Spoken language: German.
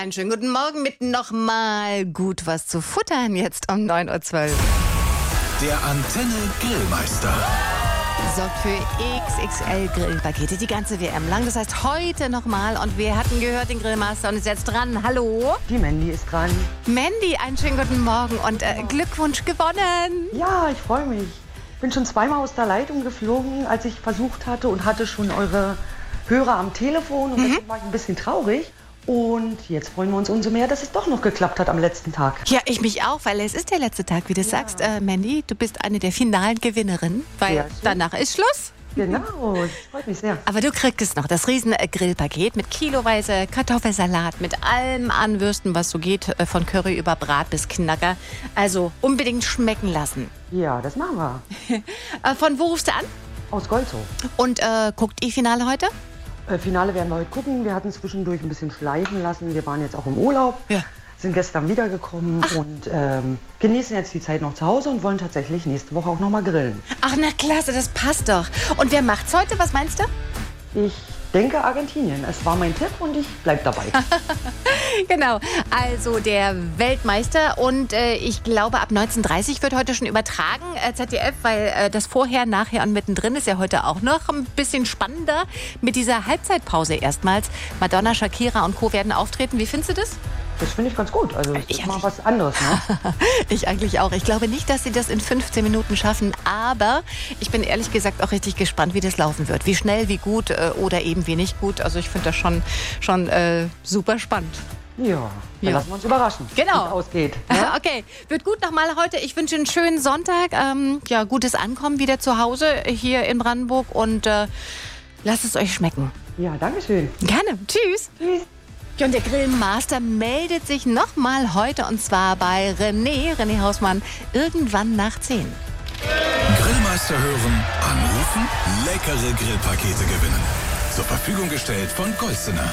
Einen schönen guten Morgen mit nochmal gut was zu futtern jetzt um 9:12 Uhr. Der Antenne Grillmeister Sorgt für XXL Grillpakete die ganze WM lang. Das heißt heute nochmal und wir hatten gehört den Grillmaster und ist jetzt dran. Hallo? Die Mandy ist dran. Mandy, einen schönen guten Morgen und Glückwunsch gewonnen. Ja, ich freue mich. Ich bin schon zweimal aus der Leitung geflogen, als ich versucht hatte und hatte schon eure Hörer am Telefon und deswegen war ich ein bisschen traurig. Und jetzt freuen wir uns umso mehr, dass es doch noch geklappt hat am letzten Tag. Ja, ich mich auch, weil es ist der letzte Tag, wie du sagst. Mandy, du bist eine der finalen Gewinnerinnen, weil danach ist Schluss. Genau, das freut mich sehr. Aber du kriegst noch das riesen Grillpaket mit kiloweise Kartoffelsalat, mit allem an Würsten, was so geht, von Curry über Brat bis Knacker. Also unbedingt schmecken lassen. Ja, das machen wir. Von wo rufst du an? Aus Golzow. Und guckt ihr Finale heute? Finale werden wir heute gucken. Wir hatten zwischendurch ein bisschen schleifen lassen. Wir waren jetzt auch im Urlaub, sind gestern wiedergekommen und genießen jetzt die Zeit noch zu Hause und wollen tatsächlich nächste Woche auch noch mal grillen. Ach, na klasse, das passt doch. Und wer macht's heute? Was meinst du? Ich denke Argentinien. Es war mein Tipp und ich bleib dabei. Genau, also der Weltmeister und ich glaube ab 19:30 wird heute schon übertragen, ZDF, weil das Vorher, Nachher und Mittendrin ist ja heute auch noch ein bisschen spannender mit dieser Halbzeitpause erstmals. Madonna, Shakira und Co. werden auftreten. Wie findest du das? Das finde ich ganz gut. Also das ist mal was anderes. Ne? Ich eigentlich auch. Ich glaube nicht, dass sie das in 15 Minuten schaffen, aber ich bin ehrlich gesagt auch richtig gespannt, wie das laufen wird. Wie schnell, wie gut oder eben wie nicht gut. Also ich finde das schon super spannend. Ja, dann lassen wir uns überraschen, wie es ausgeht. Ne? Okay, wird gut nochmal heute. Ich wünsche einen schönen Sonntag. Gutes Ankommen wieder zu Hause hier in Brandenburg und lasst es euch schmecken. Ja, danke schön. Gerne. Tschüss. Tschüss. Und der Grillmaster meldet sich nochmal heute und zwar bei René Hausmann, irgendwann nach 10. Grillmeister hören, anrufen, leckere Grillpakete gewinnen. Zur Verfügung gestellt von Golsener.